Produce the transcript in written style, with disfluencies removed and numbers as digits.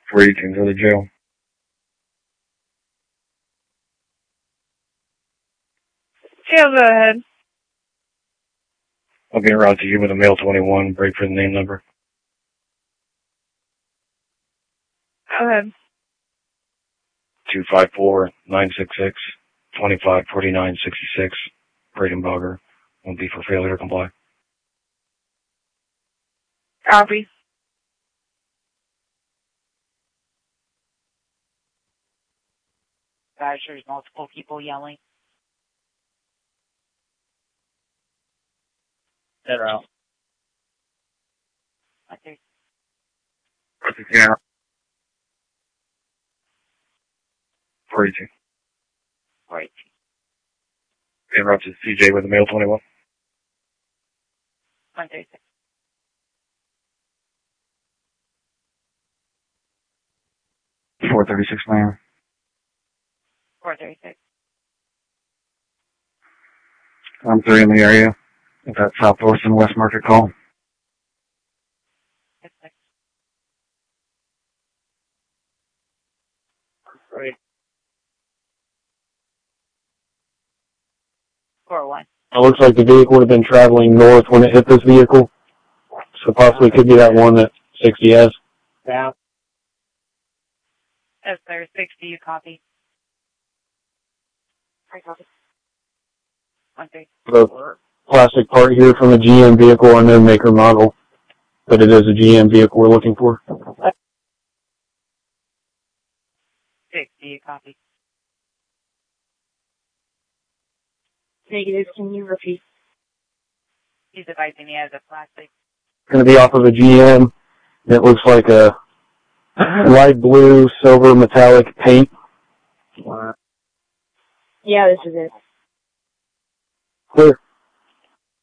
418 to the jail. Jail, go ahead. I'll be en route to you with a male 21. Break for the name number. Go ahead. 254-966-2549-66. Braden Bogger. Won't be for failure to comply. Copy. Guys, there's multiple people yelling. They're out. Like there's Yeah. 418. 418. En route to CJ with a male 21. 136. .436, ma'am. 436. I'm 3 in the area. If that's Southwest and West Market call. Yes, sir. Right. 401. It looks like the vehicle would have been traveling north when it hit this vehicle. So possibly could be that one that 60 has. Yeah. Yes, sir. 60, you copy. I copy. 130. The plastic part here from a GM vehicle, unknown maker model. But it is a GM vehicle we're looking for. 60, you copy. Negative, can you repeat? He's advising me as a plastic. Going to be off of a GM. It looks like a light blue, silver, metallic paint. Yeah, this is it. Clear.